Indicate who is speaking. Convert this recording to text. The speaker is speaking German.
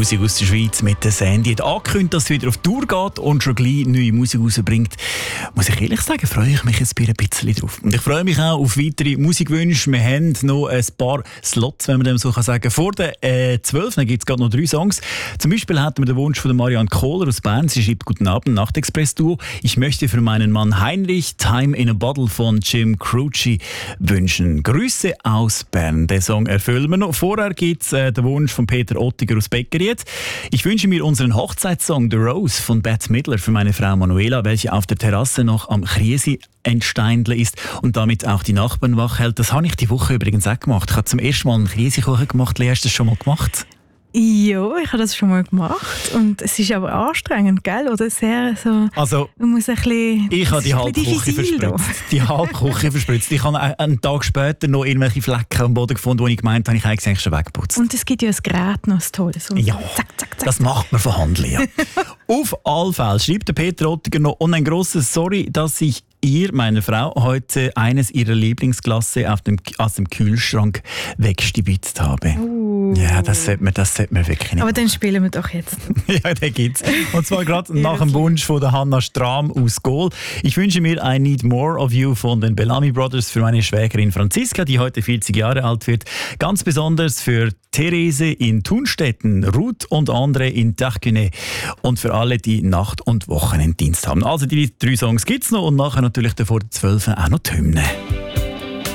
Speaker 1: Musik aus der Schweiz mit der Sandy. Hat angekündigt, dass sie wieder auf Tour geht und schon gleich neue Musik rausbringt. Muss ich ehrlich sagen, freue ich mich jetzt ein bisschen drauf. Und ich freue mich auch auf weitere Musikwünsche. Wir haben noch ein paar Slots, wenn man dem so sagen kann. Vor der 12 gibt es gerade noch 3 Songs. Zum Beispiel hatten wir den Wunsch von Marianne Kohler aus Bern. Sie schreibt: Guten Abend, Nachtexpress-Duo. Ich möchte für meinen Mann Heinrich Time in a Bottle von Jim Croce wünschen. Grüße aus Bern. Den Song erfüllen wir noch. Vorher gibt es den Wunsch von Peter Ottiger aus Beckeriet. Ich wünsche mir unseren Hochzeitssong The Rose von Bette Midler für meine Frau Manuela, welche auf der Terrasse noch am Kriesi entsteindle ist und damit auch die Nachbarn wach hält. Das habe ich die Woche übrigens auch gemacht. Ich habe zum ersten Mal einen Kriesikuchen gemacht. Lea, hast du das schon mal gemacht?
Speaker 2: Ja, ich habe das schon mal gemacht und es ist aber anstrengend, gell? Oder sehr so.
Speaker 1: Also,
Speaker 2: man muss ein bisschen.
Speaker 1: Ich habe die Halbküche verspritzt. Die Halbküche verspritzt. Ich habe einen Tag später noch irgendwelche Flecken am Boden gefunden, wo ich gemeint habe, ich habe eigentlich schon weggeputzt.
Speaker 2: Und es gibt ja ein Gerät noch, das Tolles.
Speaker 1: Ja, zack, zack, zack. Das macht man von Hand, Lea. Auf alle Fälle schreibt der Peter Ottiger noch: Und ein grosses Sorry, dass ich meiner Frau, heute eines ihrer Lieblingsglasse aus dem Kühlschrank weggestibitzt habe. Ja, das sollte man wirklich nicht.
Speaker 2: Aber dann spielen wir doch jetzt.
Speaker 1: Ja, den gibt's. Und zwar gerade nach dem Wunsch von der Hanna Strahm aus Gohl. Ich wünsche mir I Need More of You von den Bellamy Brothers für meine Schwägerin Franziska, die heute 40 Jahre alt wird. Ganz besonders für Therese in Thunstetten, Ruth und André in Tachküne und für alle, die Nacht- und Wochenenddienst haben. Also die 3 Songs gibt's noch und nachher natürlich davor 12 auch noch die Hymne.